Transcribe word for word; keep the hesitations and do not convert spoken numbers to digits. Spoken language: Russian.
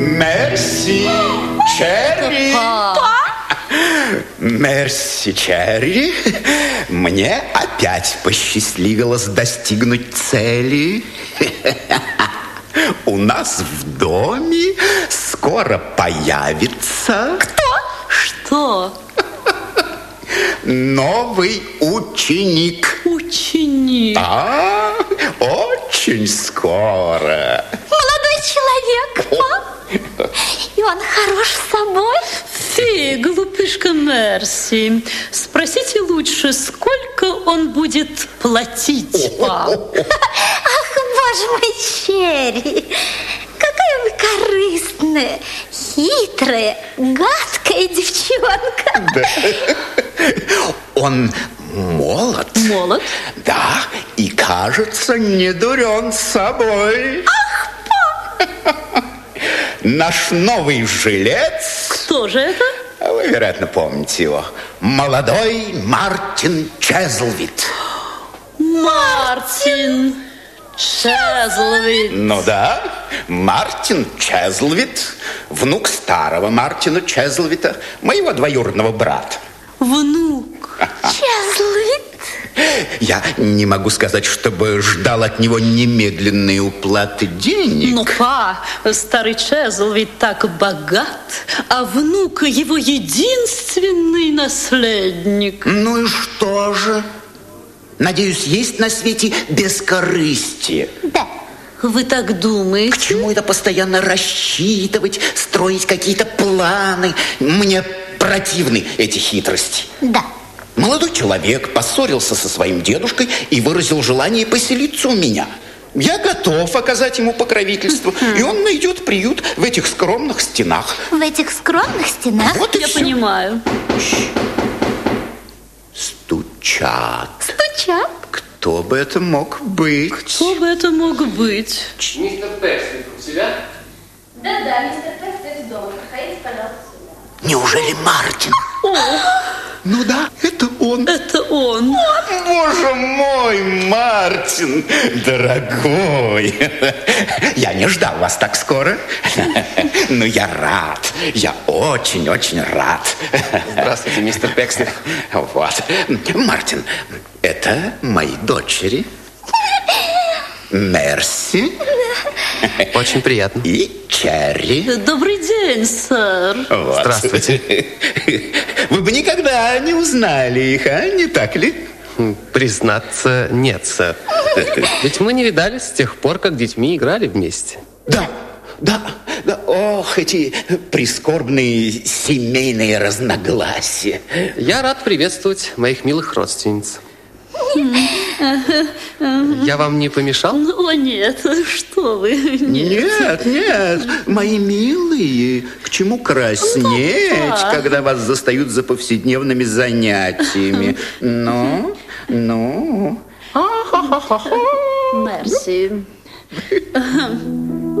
Мерси, Черри. Па? Мерси, Черри. Мне опять посчастливилось достигнуть цели. У нас в доме скоро появится... Кто? Что? Новый ученик. Ученик? Да, очень скоро. Молодой человек, па? И он хорош собой? Фи, глупышка Мерси. Спросите лучше, сколько он будет платить вам? Ах, боже мой, Черри, какая вы корыстная, хитрая, гадкая девчонка. Да. Он молод. Молод? Да, и кажется, не дурен собой. Ах, па! Наш новый жилец. Кто же это? Вы, вероятно, помните его. Молодой Мартин Чезлвит. Мартин Чезлвит. Ну да, Мартин Чезлвит, внук старого Мартина Чезлвита, моего двоюродного брата. Внук. Чезлвит? Я не могу сказать, чтобы ждал от него немедленной уплаты денег. Ну, па, старый Чезлвит так богат, а внук его единственный наследник. Ну и что же? Надеюсь, есть на свете бескорыстие. Да. Вы так думаете? К чему это постоянно рассчитывать, строить какие-то планы? Мне противны эти хитрости. Да. Молодой человек поссорился со своим дедушкой и выразил желание поселиться у меня. Я готов оказать ему покровительство, и он найдет приют в этих скромных стенах. В этих скромных стенах? Вот и Я все. понимаю. Стучат. Стучат. Кто бы это мог быть? Кто бы это мог быть? Мистер Пекслиф у себя? Да-да, мистер Пекслиф дома. Проходите, пожалуйста, сюда. Неужели Мартин? О, Ну да, это он. это он. Боже мой, Мартин, дорогой. Я не ждал вас так скоро. Но я рад. Я очень-очень рад. Здравствуйте, мистер Пекслиф. Вот. Мартин, это мои дочери. Мерси Очень приятно. и Черри. Добрый день, сэр. Вот. Здравствуйте. Вы бы никогда не узнали их, а? Не так ли? Признаться, нет, сэр. Ведь мы не видались с тех пор, как детьми играли вместе. Да, да, да. Ох, эти прискорбные семейные разногласия. Я рад приветствовать моих милых родственниц. Я вам не помешал? О, нет, что вы. Нет, нет, мои милые, к чему краснеть, папа. когда вас застают за повседневными занятиями? Ну, ну. Мерси.